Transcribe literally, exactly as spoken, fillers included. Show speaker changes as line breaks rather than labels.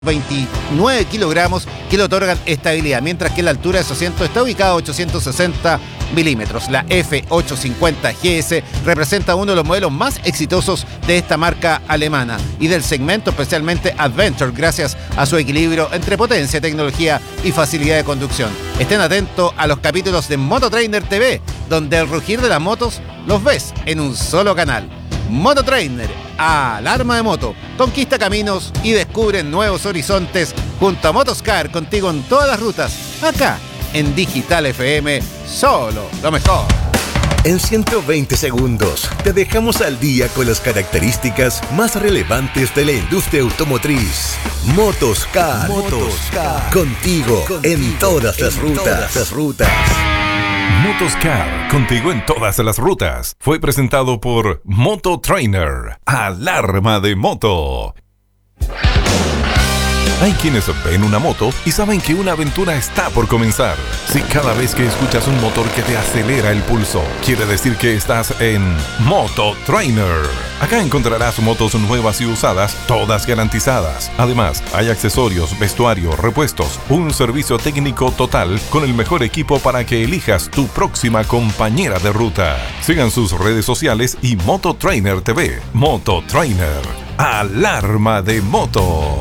veintinueve kilogramos que le otorgan estabilidad, mientras que la altura de su asiento está ubicada a ochocientos sesenta milímetros. La F ochocientos cincuenta G S representa uno de los modelos más exitosos de esta marca alemana y del segmento especialmente Adventure, gracias a su equilibrio entre potencia, tecnología y facilidad de conducción. Estén atentos a los capítulos de Mototrainer T V, donde el rugir de las motos los ves en un solo canal. Mototrainer, alarma de moto, conquista caminos y descubre nuevos horizontes junto a Motoscar, contigo en todas las rutas, acá en Digital F M, solo lo mejor.
En ciento veinte segundos te dejamos al día con las características más relevantes de la industria automotriz. Motoscar, Motoscar, contigo, contigo en todas las en rutas. Todas las rutas.
Motoscar, contigo en todas las rutas. Fue presentado por Mototrainer, alarma de moto. Hay quienes ven una moto y saben que una aventura está por comenzar. Si cada vez que escuchas un motor que te acelera el pulso, quiere decir que estás en Mototrainer. Acá encontrarás motos nuevas y usadas, todas garantizadas. Además, hay accesorios, vestuario, repuestos, un servicio técnico total con el mejor equipo para que elijas tu próxima compañera de ruta. Sigan sus redes sociales y Mototrainer T V. Mototrainer, alarma de moto.